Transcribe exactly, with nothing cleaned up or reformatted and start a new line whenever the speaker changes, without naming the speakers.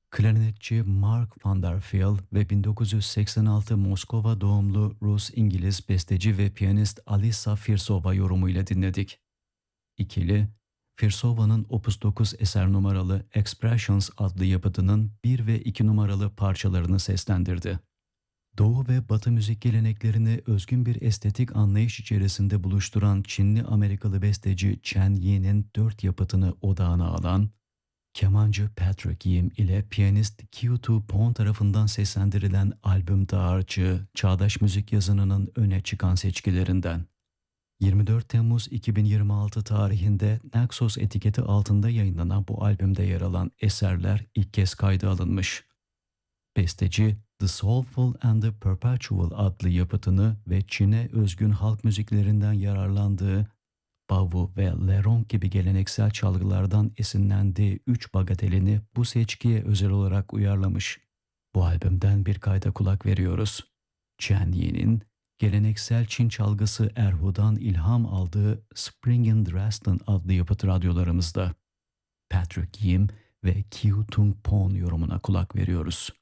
Klarnetçi Mark van der Velde ve bin dokuz yüz seksen altı Moskova doğumlu Rus-İngiliz besteci ve piyanist Alisa Firsova yorumuyla dinledik. İkili, Firsova'nın Opus dokuz eser numaralı Expressions adlı yapıtının bir ve iki numaralı parçalarını seslendirdi. Doğu ve Batı müzik geleneklerini özgün bir estetik anlayış içerisinde buluşturan Çinli-Amerikalı besteci Chen Yi'nin dört yapıtını odağına alan, kemancı Patrick Yim ile piyanist Q iki Pon tarafından seslendirilen albüm dağarcığı, çağdaş müzik yazınının öne çıkan seçkilerinden. yirmi dört Temmuz iki bin yirmi altı tarihinde Naxos etiketi altında yayınlanan bu albümde yer alan eserler ilk kez kayda alınmış. Besteci, The Soulful and the Perpetual adlı yapıtını ve Çin'e özgün halk müziklerinden yararlandığı bavu ve lerong gibi geleneksel çalgılardan esinlendiği üç bagatelini bu seçkiye özel olarak uyarlamış. Bu albümden bir kayda kulak veriyoruz. Chen Yi'nin geleneksel Çin çalgısı erhudan ilham aldığı Spring in Dresden adlı yapıt radyolarımızda. Patrick Yim ve Q Tung Pon yorumuna kulak veriyoruz.